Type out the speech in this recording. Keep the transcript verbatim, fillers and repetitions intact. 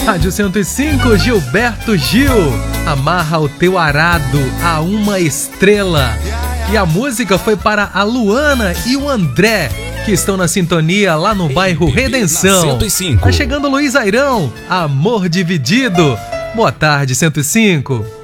Rádio cento e cinco, Gilberto Gil. Amarra o teu arado a uma estrela. E a música foi para a Luana e o André, que estão na sintonia lá no bairro Redenção. cento e cinco. Tá chegando o Luiz Airão, Amor Dividido. Boa tarde, cento e cinco.